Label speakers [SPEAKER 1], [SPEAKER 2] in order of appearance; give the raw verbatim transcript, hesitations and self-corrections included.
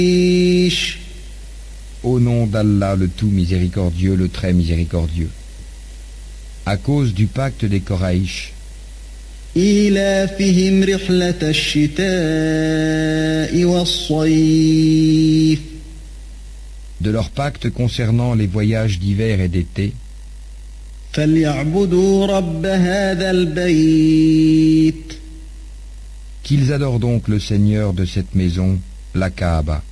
[SPEAKER 1] Au nom d'Allah, le tout miséricordieux, le très miséricordieux. À cause du pacte des Quraysh,
[SPEAKER 2] إيلافهم رحلة الشتاء والصيف
[SPEAKER 1] de leur pacte concernant les voyages d'hiver et d'été,
[SPEAKER 2] فليعبدوا رب هذا البيت
[SPEAKER 1] qu'ils adorent donc le Seigneur de cette maison, la Kaaba.